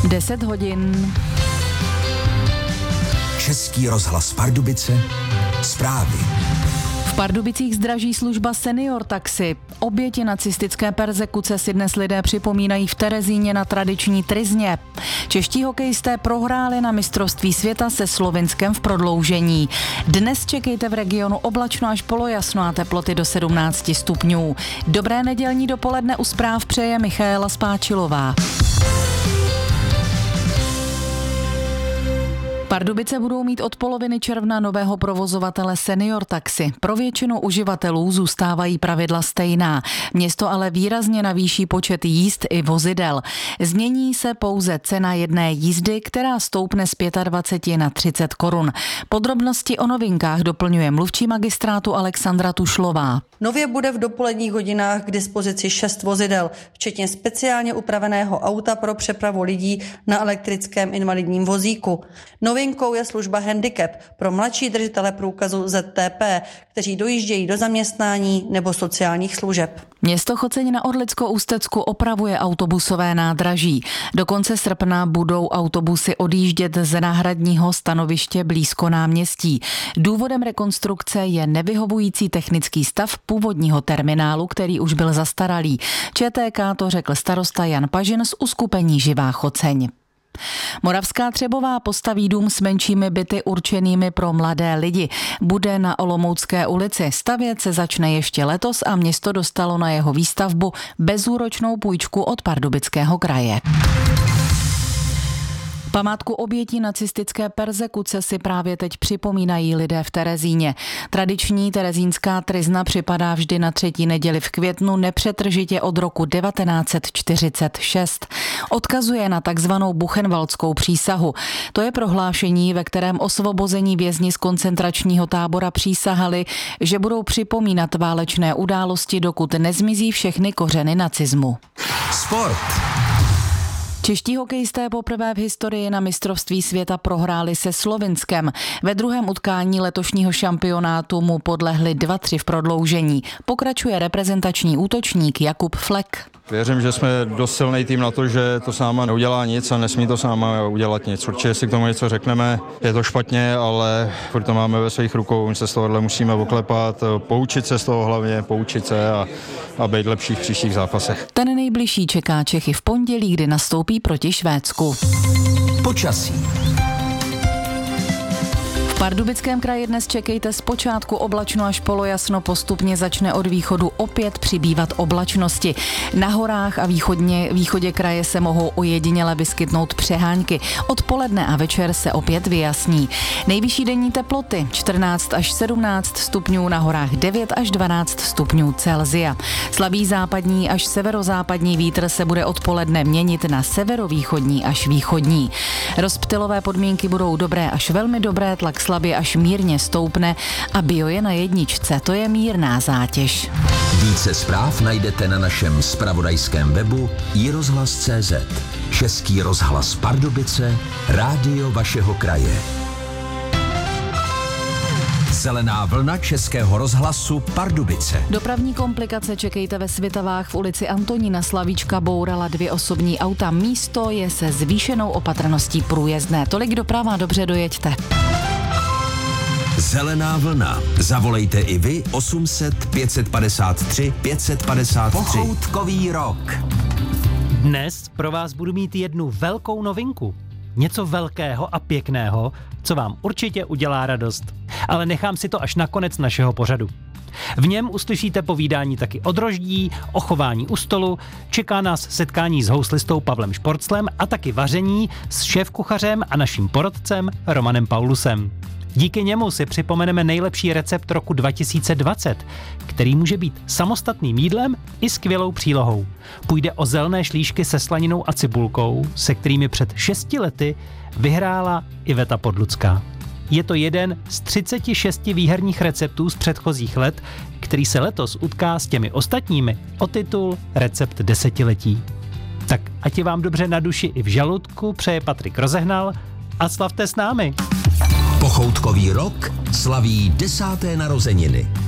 10 hodin. Český rozhlas Pardubice, zprávy. V Pardubicích zdraží služba Senior Taxi. Oběti nacistické perzekuce si dnes lidé připomínají v Terezíně na tradiční tryzně. Čeští hokejisté prohráli na mistrovství světa se Slovinskem v prodloužení. Dnes čekejte v regionu oblačno až polojasno a teploty do 17 stupňů. Dobré nedělní dopoledne u zpráv přeje Michaela Spáčilová. Pardubice budou mít od poloviny června nového provozovatele Senior Taxi. Pro většinu uživatelů zůstávají pravidla stejná. Město ale výrazně navýší počet jízd i vozidel. Změní se pouze cena jedné jízdy, která stoupne z 25 na 30 korun. Podrobnosti o novinkách doplňuje mluvčí magistrátu Alexandra Tušlová. Nově bude v dopoledních hodinách k dispozici 6 vozidel, včetně speciálně upraveného auta pro přepravu lidí na elektrickém invalidním vozíku. Novinkou je služba Handicap pro mladší držitele průkazu ZTP, kteří dojíždějí do zaměstnání nebo sociálních služeb. Město Choceň na Orlicko-Ústecku opravuje autobusové nádraží. Do konce srpna budou autobusy odjíždět z náhradního stanoviště blízko náměstí. Důvodem rekonstrukce je nevyhovující technický stav původního terminálu, který už byl zastaralý. ČTK to řekl starosta Jan Pažin z uskupení Živá Choceň. Moravská Třebová postaví dům s menšími byty určenými pro mladé lidi. Bude na Olomoucké ulici. Stavět se začne ještě letos a město dostalo na jeho výstavbu bezúročnou půjčku od Pardubického kraje. Památku obětí nacistické perzekuce si právě teď připomínají lidé v Terezíně. Tradiční terezínská tryzna připadá vždy na 3. neděli v květnu nepřetržitě od roku 1946. Odkazuje na takzvanou Buchenwaldskou přísahu. To je prohlášení, ve kterém osvobození vězni z koncentračního tábora přísahali, že budou připomínat válečné události, dokud nezmizí všechny kořeny nacismu. Sport. Čeští hokejisté poprvé v historii na mistrovství světa prohráli se Slovinskem. Ve druhém utkání letošního šampionátu mu podlehli 2-3 v prodloužení. Pokračuje reprezentační útočník Jakub Flek. Věřím, že jsme dost silný tým na to, že to sáma neudělá nic a nesmí to sáma udělat nic. Určitě si k tomu něco řekneme, je to špatně, ale furt to máme ve svých rukou, my se z tohohle musíme oklepat, poučit se z toho hlavně, poučit se a být lepší v příštích zápasech. Ten nejbližší čeká Čechy v pondělí, kdy nastoupí proti Švédsku. Počasí. V Pardubickém kraji dnes čekejte zpočátku oblačno až polojasno, postupně začne od východu opět přibývat oblačnosti. Na horách a východě kraje se mohou ojediněle vyskytnout přehánky. Odpoledne a večer se opět vyjasní. Nejvyšší denní teploty 14 až 17 stupňů, na horách 9 až 12 stupňů Celsia. Slabý západní až severozápadní vítr se bude odpoledne měnit na severovýchodní až východní. Rozptylové podmínky budou dobré až velmi dobré, tlak slabě až mírně stoupne a bio je na 1, to je mírná zátěž. Více zpráv najdete na našem zpravodajském webu iRozhlas.cz. Český rozhlas Pardubice, rádio vašeho kraje. Zelená vlna Českého rozhlasu Pardubice. Dopravní komplikace čekejte ve Svitavách. V ulici Antonína Slavíčka bourala 2 osobní auta. Místo je se zvýšenou opatrností průjezdné. Tolik doprava, dobře dojeďte. Zelená vlna. Zavolejte i vy 800 553 553. Pochoutkový rok. Dnes pro vás budu mít jednu velkou novinku. Něco velkého a pěkného, co vám určitě udělá radost. Ale nechám si to až na konec našeho pořadu. V něm uslyšíte povídání taky o droždí, o chování u stolu, čeká nás setkání s houslistou Pavlem Šporclem a taky vaření s šéfkuchařem a naším porodcem Romanem Paulusem. Díky němu si připomeneme nejlepší recept roku 2020, který může být samostatným jídlem i skvělou přílohou. Půjde o zelené šlíšky se slaninou a cibulkou, se kterými před 6 lety vyhrála Iveta Podlucká. Je to jeden z 36 výherních receptů z předchozích let, který se letos utká s těmi ostatními o titul Recept desetiletí. Tak ať je vám dobře na duši i v žaludku, přeje Patrik Rozehnal a slavte s námi. Pochoutkový rok slaví 10. narozeniny.